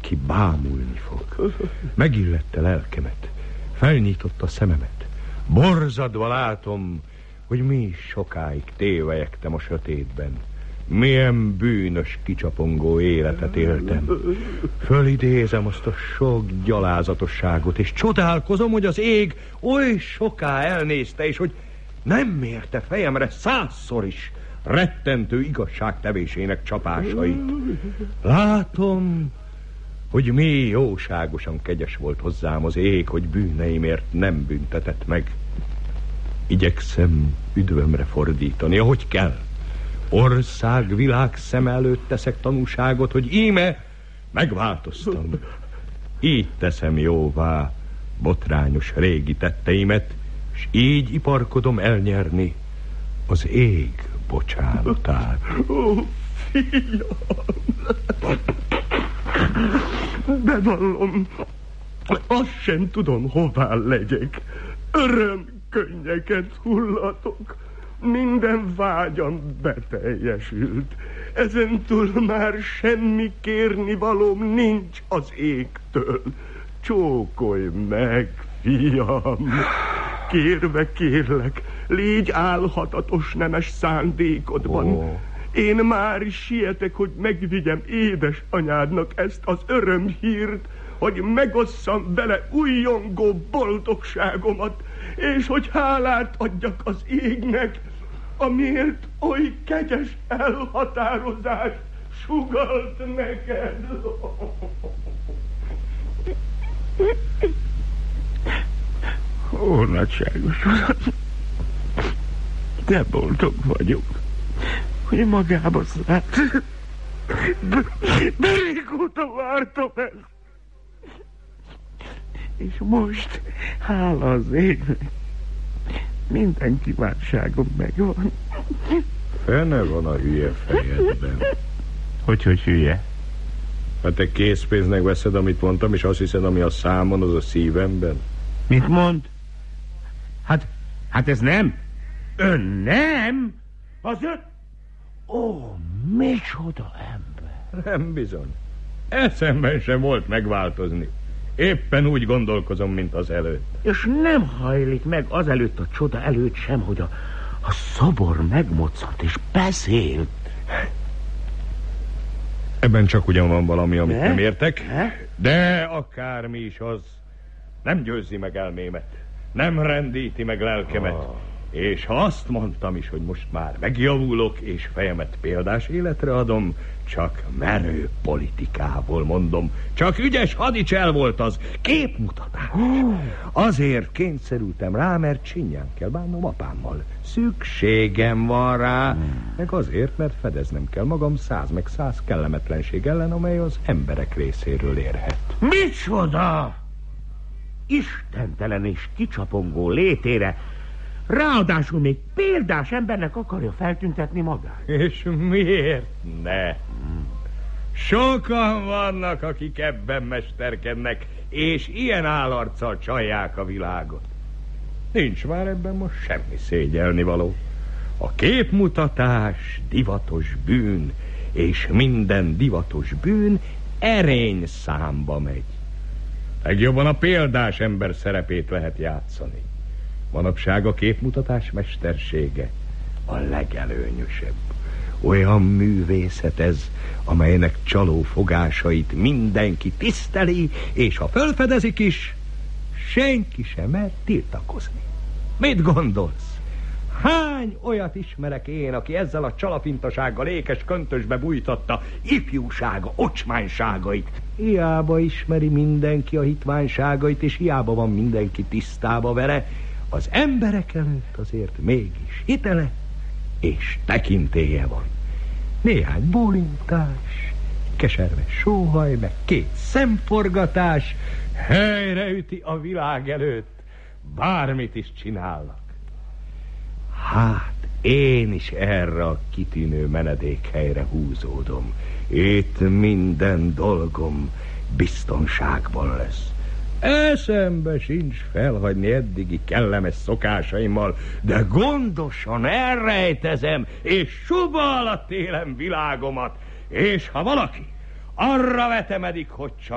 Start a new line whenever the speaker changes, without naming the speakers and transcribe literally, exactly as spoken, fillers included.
aki bámulni fog. Megillette lelkemet, felnyitotta a szememet. Borzadva látom, hogy mi is sokáig tévelyegtem a sötétben. Milyen bűnös, kicsapongó életet éltem. Fölidézem azt a sok gyalázatosságot, és csodálkozom, hogy az ég oly soká elnézte, és hogy nem mérte fejemre százszor is rettentő igazságtevésének csapásait. Látom, hogy mi jóságosan kegyes volt hozzám az ég, hogy bűneimért nem büntetett meg. Igyekszem üdvömre fordítani, ahogy kell. Ország, világ szem előtt teszek tanúságot, hogy íme megváltoztam. Így teszem jóvá botrányos régi tetteimet, és így iparkodom elnyerni az ég bocsánatát.
Ó, fiam! Bevallom, azt sem tudom, hová legyek. Örömkönnyeket hullatok. Minden vágyam beteljesült. Ezentúl már semmi kérnivalóm nincs az égtől. Csókolj meg, fiam! Kérve kérlek, légy álhatatos nemes szándékodban. Oh. Én már is sietek, hogy megvigyem édesanyádnak ezt az örömhírt, hogy megosszam vele újjongó boldogságomat, és hogy hálát adjak az égnek, amiért oly kegyes elhatározást sugalt neked. Ó, nagyságos uram, de boldog vagyok, hogy magába szállt. De régóta vártam ezt. És most, hála az égnek, minden kívánságom megvan.
Fene van a hülye fejedben.
Hogy, hogy hülye?
Hát te készpénznek veszed, amit mondtam, és azt hiszed, ami a számon, az a szívemben.
Mit mond? Hát, hát ez nem. Ön nem? Az ön... Ó, micsoda ember.
Nem bizony. Eszemben sem volt megváltozni. Éppen úgy gondolkozom, mint az előtt.
És nem hajlik meg azelőtt a csoda előtt sem, hogy a, a szobor megmoccant és beszélt.
Ebben csak ugyan van valami, amit
ne?
nem értek.
Ne?
De akármi is az, nem győzi meg elmémet. Nem rendíti meg lelkemet. Oh. És ha azt mondtam is, hogy most már megjavulok, és fejemet példás életre adom, csak merő politikából mondom. Csak ügyes hadicsel volt az, képmutatás. Uh. Azért kényszerültem rá, mert csinyán kell bánnom apámmal. Szükségem van rá, hmm. meg azért, mert fedeznem kell magam száz meg száz kellemetlenség ellen, amely az emberek részéről érhet.
Micsoda? Istentelen és kicsapongó létére, ráadásul még példás embernek akarja feltüntetni magát.
És miért ne? Sokan vannak, akik ebben mesterkednek, és ilyen állarccal csalják a világot. Nincs már ebben most semmi szégyelnivaló. A képmutatás divatos bűn, és minden divatos bűn erény számba megy. Legjobban a példás ember szerepét lehet játszani. Manapság a képmutatás mestersége a legelőnyösebb. Olyan művészet ez, amelynek csaló fogásait mindenki tiszteli, és ha felfedezik is, senki sem mer tiltakozni. Mit gondolsz? Hány olyat ismerek én, aki ezzel a csalafintasággal ékes köntösbe bújtatta ifjúsága, ocsmányságait? Hiába ismeri mindenki a hitványságait, és hiába van mindenki tisztába vele, az emberek előtt azért mégis hitele és tekintélye van. Néhány bólintás, keserves sóhaj, meg két szemforgatás helyreüti a világ előtt, bármit is csinálnak. Hát, én is erre a kitűnő menedékhelyre húzódom. Itt minden dolgom biztonságban lesz. Eszembe sincs felhagyni eddigi kellemes szokásaimmal, de gondosan elrejtezem, és suba alatt élem világomat, és ha valaki arra vetemedik, hogy csak